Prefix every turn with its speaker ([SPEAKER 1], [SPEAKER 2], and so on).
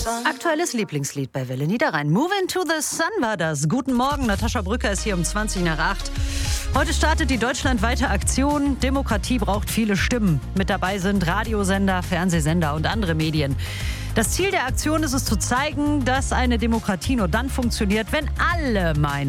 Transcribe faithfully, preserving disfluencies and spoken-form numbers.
[SPEAKER 1] Aktuelles Lieblingslied bei Welle Niederrhein. Move into the Sun war das. Guten Morgen, Natascha Brücker ist hier um zwanzig nach acht. Heute startet die deutschlandweite Aktion Demokratie braucht viele Stimmen. Mit dabei sind Radiosender, Fernsehsender und andere Medien. Das Ziel der Aktion ist es zu zeigen, dass eine Demokratie nur dann funktioniert, wenn alle Meinungen